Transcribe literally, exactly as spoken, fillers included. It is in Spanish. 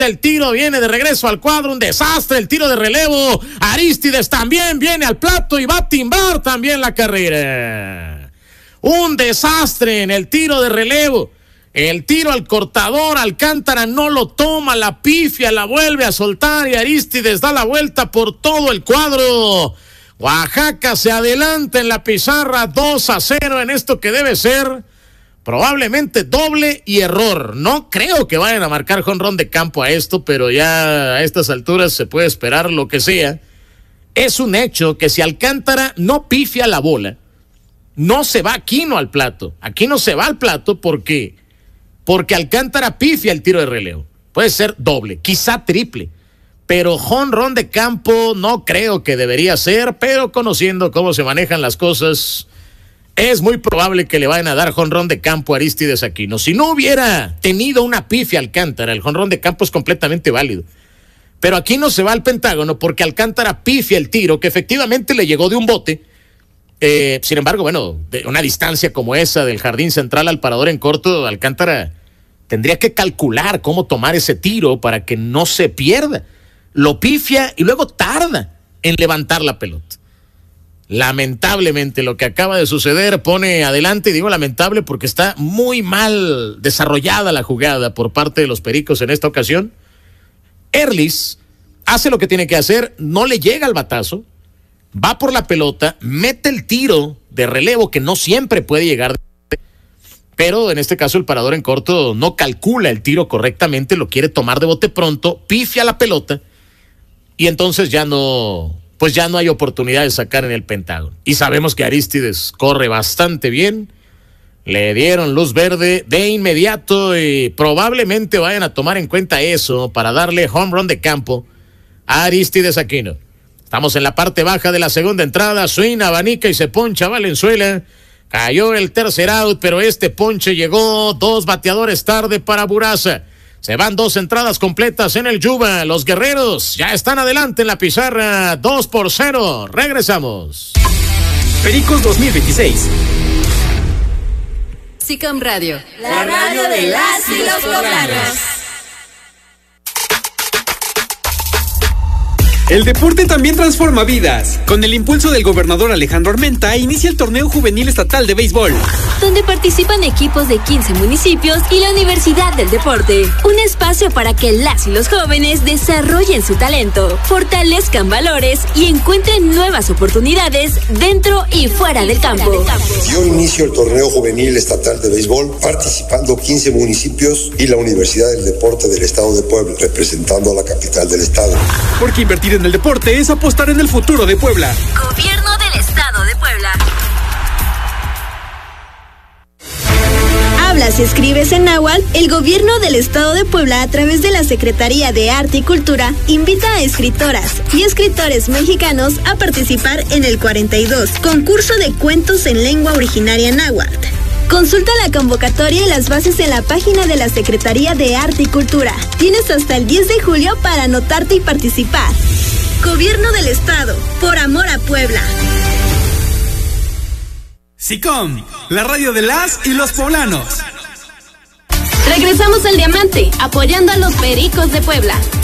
El tiro viene de regreso al cuadro, un desastre, el tiro de relevo. Arístides también viene al plato y va a timbar también la carrera. Un desastre en el tiro de relevo. El tiro al cortador, Alcántara no lo toma, la pifia, la vuelve a soltar y Arístides da la vuelta por todo el cuadro. Oaxaca se adelanta en la pizarra dos a cero en esto que debe ser probablemente doble y error. No creo que vayan a marcar jonrón de campo a esto, pero ya a estas alturas se puede esperar lo que sea. Es un hecho que si Alcántara no pifia la bola, no se va Aquino al plato. Aquino se va al plato porque... Porque Alcántara pifia el tiro de relevo. Puede ser doble, quizá triple. Pero jonrón de campo no creo que debería ser, pero conociendo cómo se manejan las cosas, es muy probable que le vayan a dar jonrón de campo a Arístides Aquino. Si no hubiera tenido una pifia Alcántara, el jonrón de campo es completamente válido. Pero Aquino se va al Pentágono porque Alcántara pifia el tiro, que efectivamente le llegó de un bote. Eh, sin embargo, bueno, de una distancia como esa del jardín central al parador en corto, Alcántara tendría que calcular cómo tomar ese tiro para que no se pierda. Lo pifia y luego tarda en levantar la pelota. Lamentablemente lo que acaba de suceder pone adelante, y digo lamentable porque está muy mal desarrollada la jugada por parte de los Pericos en esta ocasión. Erlis hace lo que tiene que hacer, no le llega al batazo, va por la pelota, mete el tiro de relevo que no siempre puede llegar, pero en este caso el parador en corto no calcula el tiro correctamente, lo quiere tomar de bote pronto, pifia la pelota y entonces ya no, pues ya no hay oportunidad de sacar en el Pentágono. Y sabemos que Arístides corre bastante bien, le dieron luz verde de inmediato y probablemente vayan a tomar en cuenta eso para darle home run de campo a Arístides Aquino. Estamos en la parte baja de la segunda entrada, swing, abanica y se poncha Valenzuela. Cayó el tercer out, pero este ponche llegó dos bateadores tarde para Buraza. Se van dos entradas completas en el Yuba. Los guerreros ya están adelante en la pizarra, dos por cero. Regresamos. Pericos dos mil veintiséis. S I C A M Radio, la radio de las y los poblanos. El deporte también transforma vidas. Con el impulso del gobernador Alejandro Armenta, inicia el torneo juvenil estatal de béisbol, donde participan equipos de quince municipios y la Universidad del Deporte. Un espacio para que las y los jóvenes desarrollen su talento, fortalezcan valores y encuentren nuevas oportunidades dentro y fuera del campo. Dio inicio el torneo juvenil estatal de béisbol, participando quince municipios y la Universidad del Deporte del Estado de Puebla, representando a la capital del estado. Porque invertir en el deporte es apostar en el futuro de Puebla. Gobierno del Estado de Puebla. Hablas y escribes en náhuatl. El Gobierno del Estado de Puebla, a través de la Secretaría de Arte y Cultura, invita a escritoras y escritores mexicanos a participar en el cuarenta y dos concurso de cuentos en lengua originaria náhuatl. Consulta la convocatoria y las bases en la página de la Secretaría de Arte y Cultura. Tienes hasta el diez de julio para anotarte y participar. Gobierno del Estado, por amor a Puebla. S I C A M, la radio de las y los poblanos. Regresamos al Diamante, apoyando a los Pericos de Puebla.